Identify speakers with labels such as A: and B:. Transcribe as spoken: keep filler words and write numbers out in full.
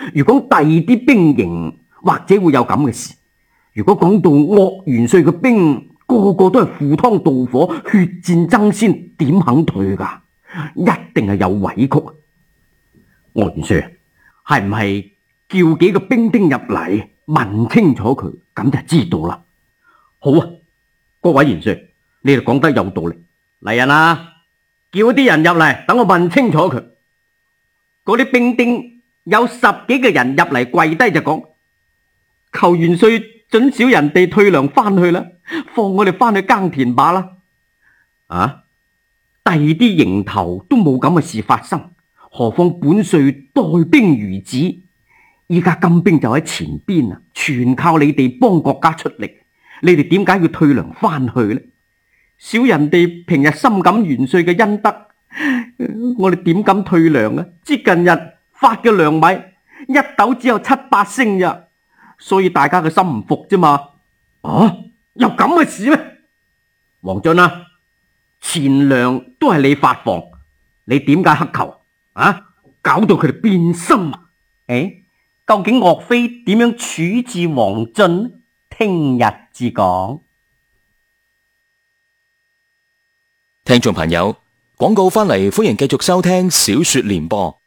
A: 如果第二啲兵營或者會有咁嘅事，如果講到岳元帥嘅兵個個都係赴湯蹈火、血戰爭先，點肯退噶？一定係有委屈。岳元帥係唔係叫幾個兵丁入嚟問清楚佢，咁就知道啦。好啊，各位元帥，你哋講得有道理。嚟人啊，叫啲人入嚟，等我問清楚佢。嗰啲兵丁有十幾個人入嚟跪低就講：求元帥准小人哋退糧翻去啦，放我哋翻去耕田吧啦。啊，第二啲營頭都冇咁嘅事發生，何況本帥帶兵如子，依家金兵就喺前邊啊，全靠你哋幫國家出力，你哋點解要退糧翻去呢？小人哋平日深感元帥嘅恩德，我哋點敢退糧啊？至近日發嘅糧米一斗只有七八升咋，所以大家嘅心唔服啫嘛。啊，有咁嘅事咩？黃俊啊，錢糧都係你發放，你點解乞求啊？搞到佢哋變心啊！誒，究竟岳飛點樣處置黃俊？聽日至講。
B: 聽眾朋友，廣告翻嚟，歡迎繼續收聽小說聯播。